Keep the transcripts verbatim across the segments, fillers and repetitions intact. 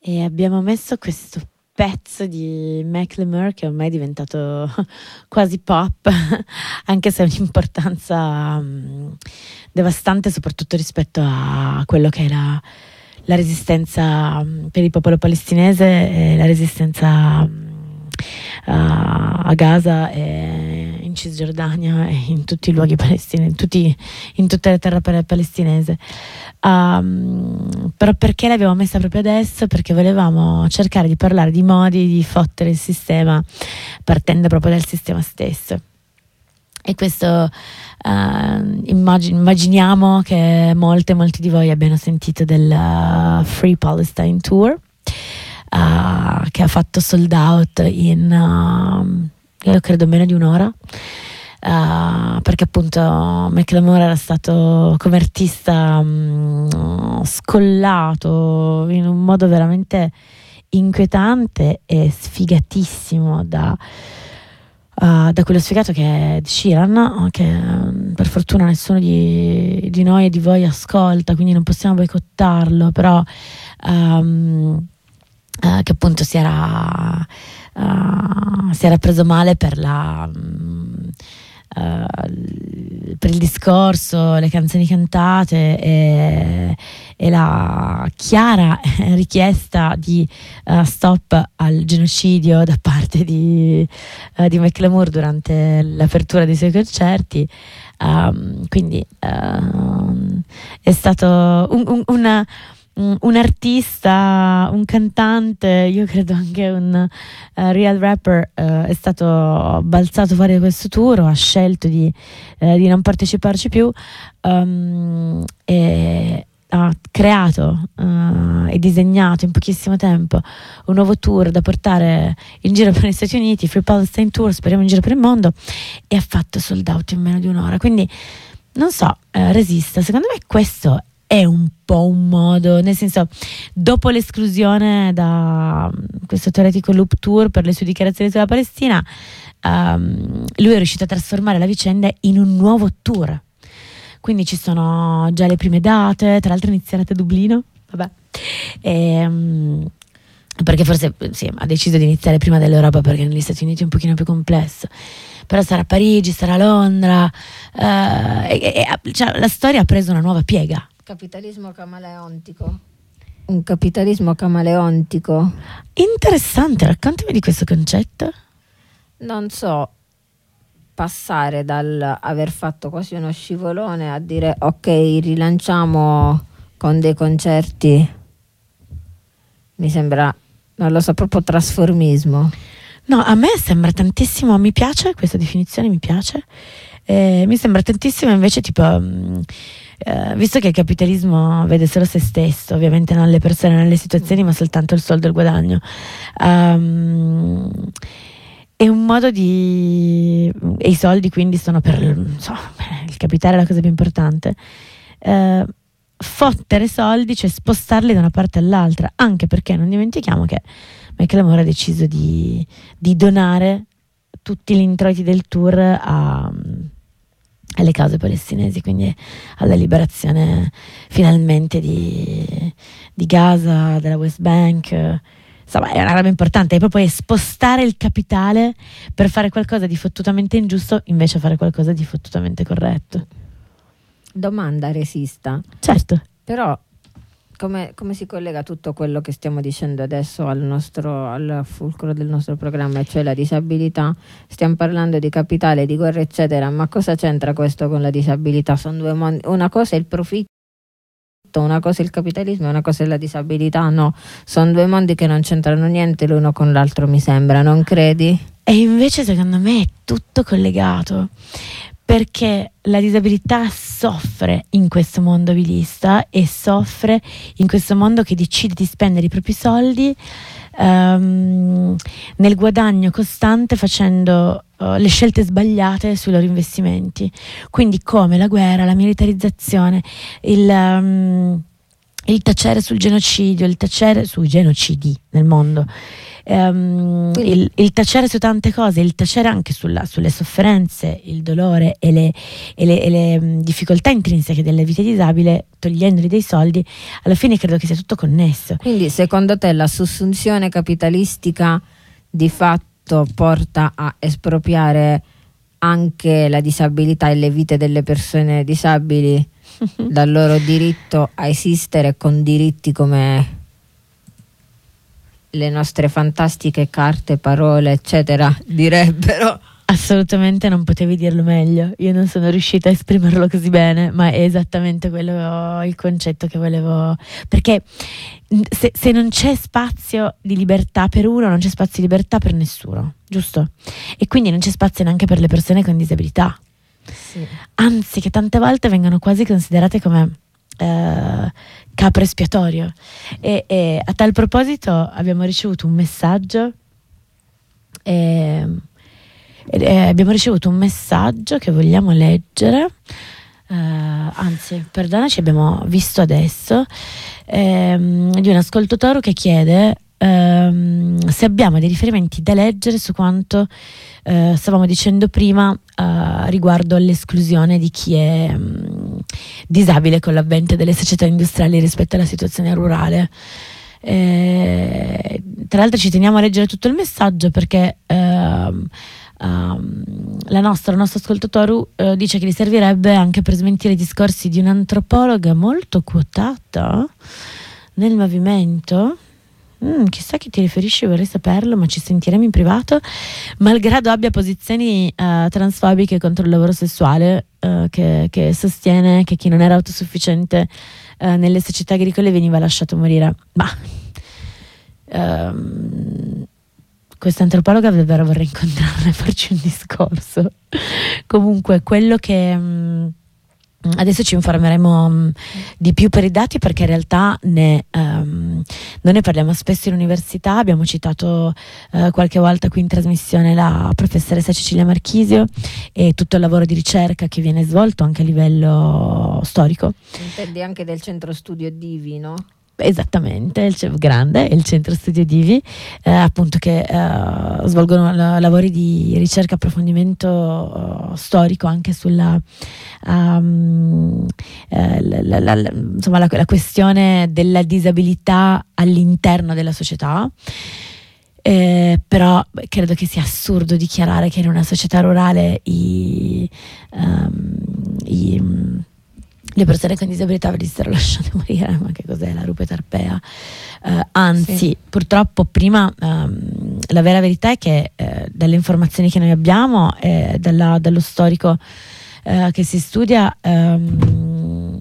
e abbiamo messo questo pezzo di Macklemore che ormai è diventato quasi pop, anche se ha un'importanza um, devastante, soprattutto rispetto a quello che è la, la resistenza um, per il popolo palestinese e la resistenza um, uh, a Gaza e in Cisgiordania e in tutti i luoghi palestinesi, in, tutti, in tutta la terra palestinese. Um, però perché l'abbiamo messa proprio adesso? Perché volevamo cercare di parlare di modi di fottere il sistema partendo proprio dal sistema stesso. E questo uh, immagin- immaginiamo che molte molti di voi abbiano sentito del uh, Free Palestine Tour, uh, che ha fatto sold out in uh, io credo meno di un'ora. Uh, perché appunto Macklemore era stato come artista um, scollato in un modo veramente inquietante e sfigatissimo da, uh, da quello sfigato che è Ed Sheeran, che um, per fortuna nessuno di, di noi e di voi ascolta, quindi non possiamo boicottarlo, però um, uh, che appunto si era, uh, si era preso male per la um, Uh, per il discorso, le canzoni cantate e, e la chiara richiesta di uh, stop al genocidio da parte di, uh, di Macklemore durante l'apertura dei suoi concerti. Um, quindi uh, è stato un, un, una un artista, un cantante, io credo anche un uh, real rapper, uh, è stato balzato fuori da questo tour, ha scelto di, uh, di non parteciparci più, um, e ha creato uh, e disegnato in pochissimo tempo un nuovo tour da portare in giro per gli Stati Uniti, Free Palestine Tour, speriamo in giro per il mondo, e ha fatto sold out in meno di un'ora. Quindi non so, uh, resista, secondo me questo è un po' un modo, nel senso, dopo l'esclusione da questo teoretico loop tour per le sue dichiarazioni sulla Palestina, um, lui è riuscito a trasformare la vicenda in un nuovo tour. Quindi ci sono già le prime date, tra l'altro inizierete a Dublino, vabbè, e, um, perché forse sì, ha deciso di iniziare prima dell'Europa perché negli Stati Uniti è un pochino più complesso. Però sarà Parigi, sarà Londra, uh, e, e, cioè, la storia ha preso una nuova piega. Capitalismo camaleontico. Un capitalismo camaleontico. Interessante, raccontami di questo concetto. Non so, passare dal aver fatto quasi uno scivolone a dire ok, rilanciamo con dei concerti, mi sembra, non lo so, proprio trasformismo. No, a me sembra tantissimo, mi piace questa definizione, mi piace. Eh, mi sembra tantissimo invece tipo um, eh, visto che il capitalismo vede solo se stesso, ovviamente non le persone, non le situazioni, ma soltanto il soldo e il guadagno, um, è un modo di, e i soldi quindi sono per, insomma, il capitale è la cosa più importante, eh, fottere soldi, cioè spostarli da una parte all'altra, anche perché non dimentichiamo che Macklemore ha deciso di, di donare tutti gli introiti del tour a, alle cause palestinesi, quindi alla liberazione finalmente di, di Gaza, della West Bank. Insomma, è una roba importante, è proprio spostare il capitale per fare qualcosa di fottutamente ingiusto invece fare qualcosa di fottutamente corretto. Domanda resista. Certo. Però come, come si collega tutto quello che stiamo dicendo adesso al nostro, al fulcro del nostro programma, cioè la disabilità? Stiamo parlando di capitale, di guerra eccetera, ma cosa c'entra questo con la disabilità? Sono due mondi, una cosa è il profitto, una cosa è il capitalismo e una cosa è la disabilità. No, sono due mondi che non c'entrano niente l'uno con l'altro, mi sembra, non credi? E invece secondo me è tutto collegato, perché la disabilità soffre in questo mondo vilista e soffre in questo mondo che decide di spendere i propri soldi um, nel guadagno costante, facendo uh, le scelte sbagliate sui loro investimenti, quindi come la guerra, la militarizzazione, il, um, il tacere sul genocidio, il tacere sui genocidi nel mondo, um, il, il tacere su tante cose, il tacere anche sulla, sulle sofferenze, il dolore e le, e le, e le um, difficoltà intrinseche della vita disabile, togliendogli dei soldi, alla fine credo che sia tutto connesso. Quindi secondo te la sussunzione capitalistica di fatto porta a espropriare anche la disabilità e le vite delle persone disabili dal loro diritto a esistere con diritti come le nostre fantastiche carte, parole, eccetera, direbbero? Assolutamente, non potevi dirlo meglio. Io non sono riuscita a esprimerlo così bene, ma è esattamente quello il concetto che volevo. Perché se, se non c'è spazio di libertà per uno, non c'è spazio di libertà per nessuno, giusto? E quindi non c'è spazio neanche per le persone con disabilità. Sì. Anzi, che tante volte vengono quasi considerate come eh, capro espiatorio. E, e a tal proposito abbiamo ricevuto un messaggio. E, e abbiamo ricevuto un messaggio che vogliamo leggere. Uh, anzi, perdonaci, abbiamo visto adesso ehm, di un ascoltatore che chiede ehm, se abbiamo dei riferimenti da leggere su quanto eh, stavamo dicendo prima uh, riguardo all'esclusione di chi è um, disabile con l'avvento delle società industriali rispetto alla situazione rurale. Eh, tra l'altro ci teniamo a leggere tutto il messaggio perché ehm, Um, la nostra, il nostro ascoltatore uh, dice che gli servirebbe anche per smentire i discorsi di un'antropologa molto quotata nel movimento. Mm, chissà che ti riferisci, vorrei saperlo, ma ci sentiremo in privato. Malgrado abbia posizioni uh, transfobiche contro il lavoro sessuale, uh, che, che sostiene che chi non era autosufficiente uh, nelle società agricole veniva lasciato morire. Ma um, questa antropologa davvero vorrei incontrarla e farci un discorso. Comunque quello che mh, adesso ci informeremo mh, di più per i dati, perché in realtà ne, um, non ne parliamo spesso in università. Abbiamo citato uh, qualche volta qui in trasmissione la professoressa Cecilia Marchisio e tutto il lavoro di ricerca che viene svolto anche a livello storico. Intendi anche del centro studio Divi, no? Esattamente, il C- grande, il centro studio Divi, eh, appunto che eh, svolgono la- lavori di ricerca e approfondimento uh, storico anche sulla um, eh, la, la, la, insomma, la, la questione della disabilità all'interno della società. Eh, però credo che sia assurdo dichiarare che in una società rurale i, um, i le persone con disabilità venissero lasciate morire. Ma che cos'è la rupe tarpea? Uh, anzi, sì. Purtroppo prima um, la vera verità è che uh, dalle informazioni che noi abbiamo e dalla, dallo storico uh, che si studia, um,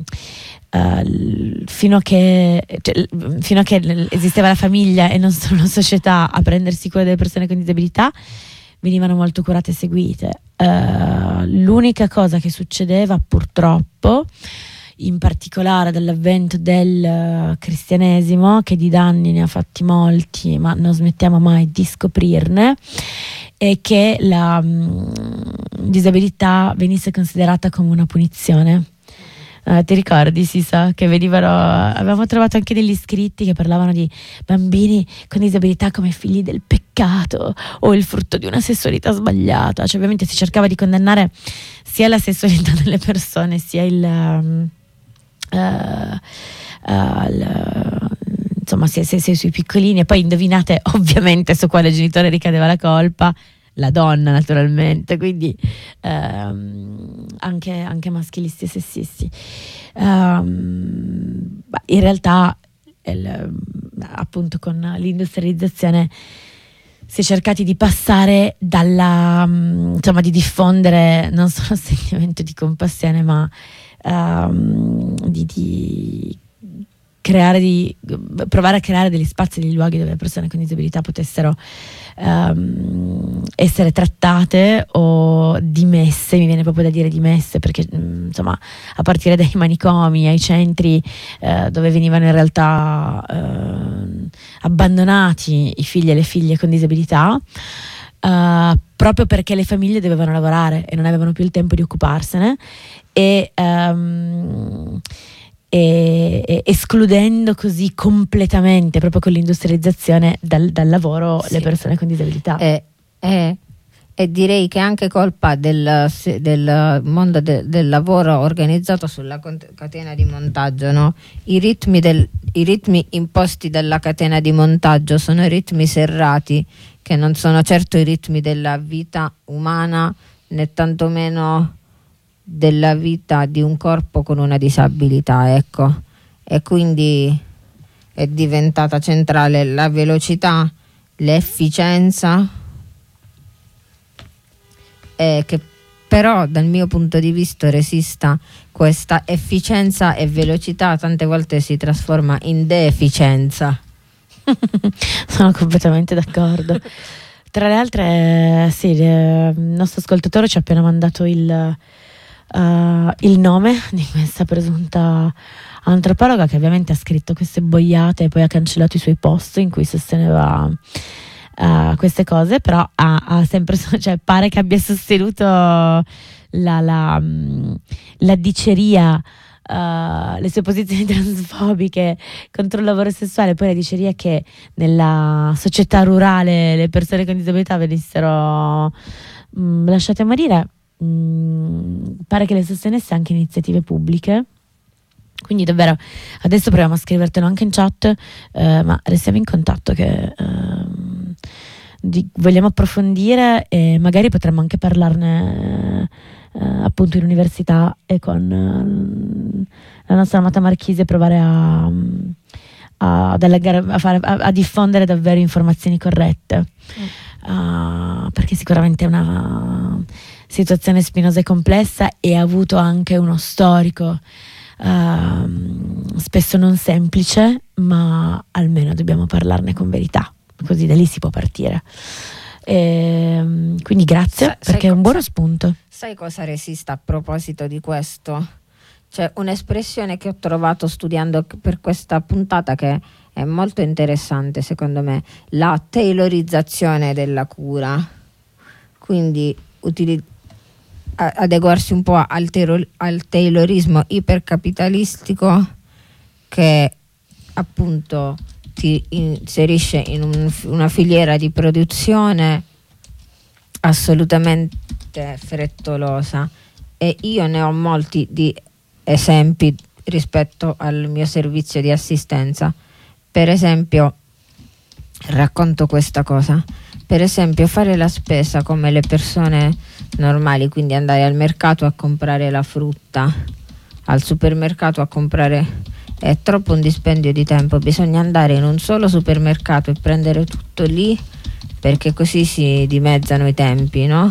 uh, fino a che cioè, fino a che esisteva la famiglia e non solo una società a prendersi cura delle persone con disabilità, venivano molto curate e seguite. Uh, l'unica cosa che succedeva purtroppo, in particolare dall'avvento del uh, cristianesimo, che di danni ne ha fatti molti ma non smettiamo mai di scoprirne, è che la um, disabilità venisse considerata come una punizione. Uh, ti ricordi, si sa, che venivano, avevamo trovato anche degli scritti che parlavano di bambini con disabilità come figli del peccato o il frutto di una sessualità sbagliata. Cioè ovviamente si cercava di condannare sia la sessualità delle persone sia il um, uh, uh, il, insomma sia, sia, sia sui piccolini, e poi indovinate ovviamente su quale genitore ricadeva la colpa. La donna, naturalmente, quindi ehm, anche, anche maschilisti e sessisti. Um, in realtà il, appunto con l'industrializzazione si è cercati di passare dalla insomma di diffondere non solo il sentimento di compassione, ma um, di, di creare di provare a creare degli spazi, degli luoghi dove le persone con disabilità potessero um, essere trattate o dimesse. Mi viene proprio da dire dimesse, perché insomma a partire dai manicomi ai centri uh, dove venivano in realtà uh, abbandonati i figli e le figlie con disabilità, uh, proprio perché le famiglie dovevano lavorare e non avevano più il tempo di occuparsene. E um, e, e escludendo così completamente, proprio con l'industrializzazione, dal, dal lavoro sì. le persone con disabilità. E, e, e direi che è anche colpa del, del mondo de, del lavoro organizzato sulla catena di montaggio, no? I ritmi, del, i ritmi imposti dalla catena di montaggio sono ritmi serrati, che non sono certo i ritmi della vita umana, né tantomeno della vita di un corpo con una disabilità, ecco. E quindi è diventata centrale la velocità, l'efficienza, e che però dal mio punto di vista resista questa efficienza e velocità tante volte si trasforma in deficienza. Sono completamente d'accordo. Tra le altre, sì, il nostro ascoltatore ci ha appena mandato il Uh, il nome di questa presunta antropologa, che ovviamente ha scritto queste boiate e poi ha cancellato i suoi post in cui sosteneva uh, queste cose, però ha, ha sempre, cioè pare che abbia sostenuto la, la, la diceria, uh, le sue posizioni transfobiche contro il lavoro sessuale, poi la diceria che nella società rurale le persone con disabilità venissero mh, lasciate morire. Mm, pare che le sostenesse anche iniziative pubbliche, quindi davvero adesso proviamo a scrivertelo anche in chat, eh, ma restiamo in contatto che eh, di, vogliamo approfondire e magari potremmo anche parlarne eh, appunto in università e con eh, la nostra amata Marchise, provare a, a, ad allargare, a, fare, a, a diffondere davvero informazioni corrette, mm. uh, perché sicuramente è una situazione spinosa e complessa e ha avuto anche uno storico uh, spesso non semplice, ma almeno dobbiamo parlarne con verità, così da lì si può partire. E, quindi grazie, Sa, perché è un buono spunto. Sai cosa resista a proposito di questo? C'è un'espressione che ho trovato studiando per questa puntata che è molto interessante secondo me, la taylorizzazione della cura, quindi utilizzare adeguarsi un po' al, tero- al taylorismo ipercapitalistico che appunto ti inserisce in un, una filiera di produzione assolutamente frettolosa, e io ne ho molti di esempi rispetto al mio servizio di assistenza. Per esempio, racconto questa cosa. Per esempio, fare la spesa come le persone normali, quindi andare al mercato a comprare la frutta, al supermercato a comprare, è troppo un dispendio di tempo. Bisogna andare in un solo supermercato e prendere tutto lì, perché così si dimezzano i tempi, no?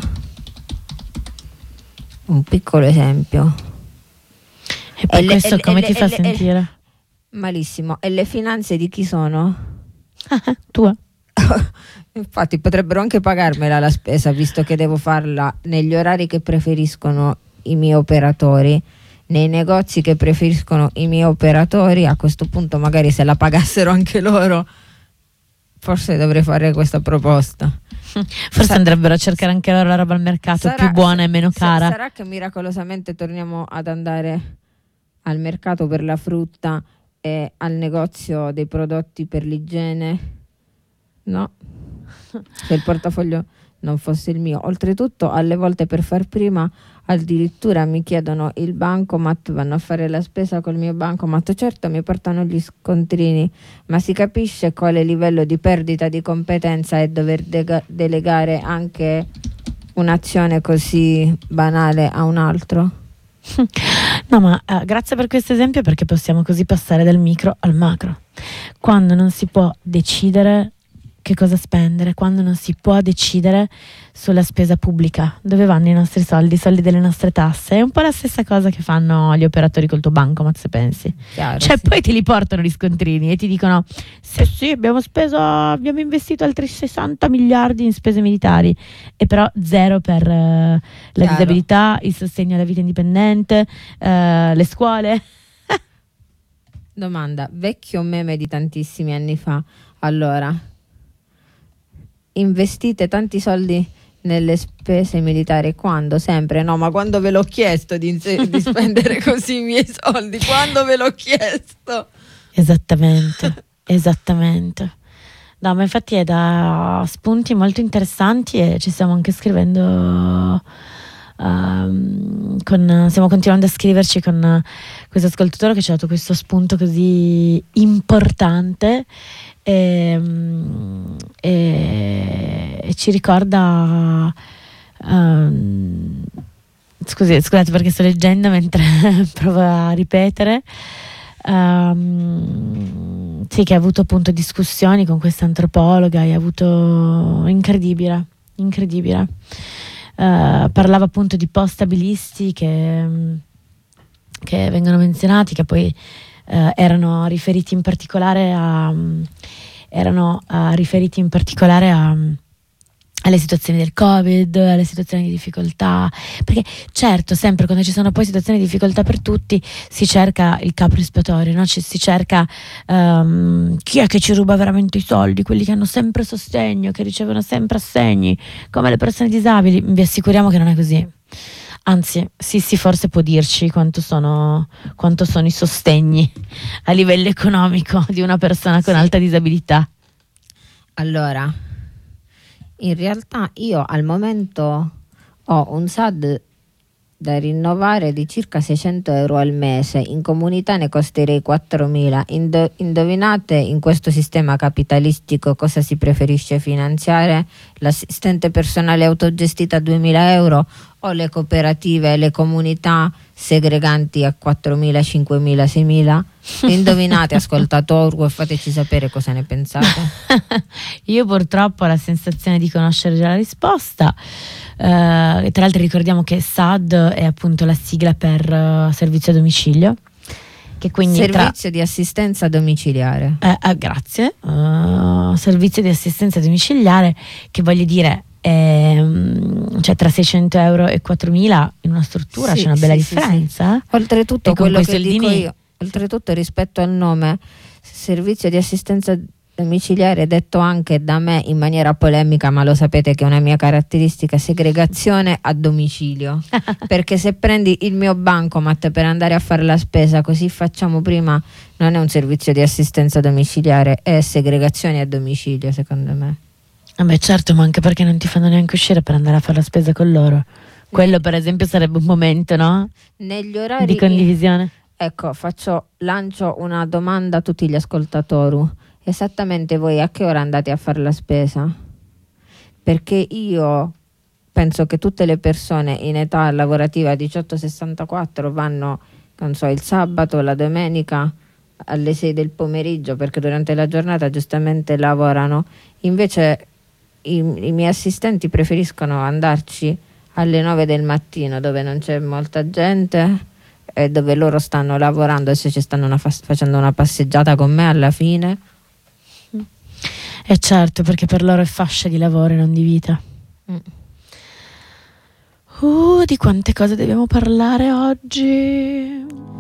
Un piccolo esempio. E poi e questo le, come le, ti fa le, sentire? Le, malissimo. E le finanze di chi sono? Tua. Infatti potrebbero anche pagarmela la spesa, visto che devo farla negli orari che preferiscono i miei operatori, nei negozi che preferiscono i miei operatori. A questo punto magari se la pagassero anche loro, forse dovrei fare questa proposta. Forse Sa- andrebbero a cercare anche loro la roba al mercato, sarà, più buona e meno cara. Sarà che miracolosamente torniamo ad andare al mercato per la frutta e al negozio dei prodotti per l'igiene? No, se il portafoglio non fosse il mio. Oltretutto alle volte per far prima addirittura mi chiedono il bancomat, vanno a fare la spesa col mio bancomat. Certo, mi portano gli scontrini, ma si capisce quale livello di perdita di competenza è dover de- delegare anche un'azione così banale a un altro. No, ma eh, grazie per questo esempio, perché possiamo così passare dal micro al macro. Quando non si può decidere che cosa spendere, quando non si può decidere sulla spesa pubblica, dove vanno i nostri soldi, i soldi delle nostre tasse, è un po' la stessa cosa che fanno gli operatori col tuo bancomat, se pensi. Chiaro, cioè sì. Poi te li portano gli scontrini e ti dicono sì sì abbiamo speso, abbiamo investito altri sessanta miliardi in spese militari, e però zero per uh, la disabilità, il sostegno alla vita indipendente, uh, le scuole. Domanda, vecchio meme di tantissimi anni fa. Allora, investite tanti soldi nelle spese militari. Quando? Sempre no, ma quando ve l'ho chiesto di, di spendere così i miei soldi? Quando ve l'ho chiesto? Esattamente, esattamente. No, ma infatti è da spunti molto interessanti e ci stiamo anche scrivendo, um, con, stiamo continuando a scriverci con questo ascoltatore che ci ha dato questo spunto così importante e, e, e ci ricorda, um, scusi, scusate perché sto leggendo mentre provo a ripetere. Um, sì, che ha avuto appunto discussioni con questa antropologa e ha avuto incredibile, incredibile. Uh, parlava appunto di post-abilisti che, che vengono menzionati, che poi uh, erano riferiti in particolare a um, erano uh, riferiti in particolare a alle situazioni del Covid, alle situazioni di difficoltà, perché certo sempre quando ci sono poi situazioni di difficoltà per tutti si cerca il capo espiatorio, no? Ci, si cerca um, chi è che ci ruba veramente i soldi, quelli che hanno sempre sostegno, che ricevono sempre assegni, come le persone disabili. Vi assicuriamo che non è così, anzi sì sì forse può dirci quanto sono, quanto sono i sostegni a livello economico di una persona con sì. alta disabilità. Allora, in realtà io al momento ho un S A D da rinnovare di circa seicento euro al mese, in comunità ne costerei quattromila. Indo- indovinate in questo sistema capitalistico cosa si preferisce finanziare? L'assistente personale autogestita a duemila euro o le cooperative, le comunità segreganti a quattromila, cinquemila, seimila? Indovinate, ascoltatori, e fateci sapere cosa ne pensate. Io purtroppo ho la sensazione di conoscere già la risposta. Uh, tra l'altro ricordiamo che S A D è appunto la sigla per uh, servizio a domicilio, che quindi servizio tra... di assistenza domiciliare. Eh, eh, grazie. Uh, servizio di assistenza domiciliare, che voglio dire, ehm, cioè tra seicento euro e quattromila in una struttura sì, c'è una bella sì, differenza. Sì, sì. Oltretutto, e quello che soldini... dico io, oltretutto rispetto al nome, servizio di assistenza domiciliare, detto anche da me in maniera polemica, ma lo sapete che è una mia caratteristica, segregazione a domicilio. Perché se prendi il mio bancomat per andare a fare la spesa, così facciamo prima, non è un servizio di assistenza domiciliare, è segregazione a domicilio, secondo me. Ah beh, certo, ma anche perché non ti fanno neanche uscire per andare a fare la spesa con loro. Quello per esempio sarebbe un momento, no? Negli orari di condivisione. Ecco, faccio, lancio una domanda a tutti gli ascoltatori. Esattamente voi a che ora andate a fare la spesa? Perché io penso che tutte le persone in età lavorativa diciotto sessantaquattro vanno, non so, il sabato, la domenica alle sei del pomeriggio, perché durante la giornata giustamente lavorano. Invece i, i miei assistenti preferiscono andarci alle nove del mattino, dove non c'è molta gente e dove loro stanno lavorando, e se ci stanno una fa- facendo una passeggiata con me alla fine. E certo, perché per loro è fascia di lavoro e non di vita. Mm. Uh, di quante cose dobbiamo parlare oggi?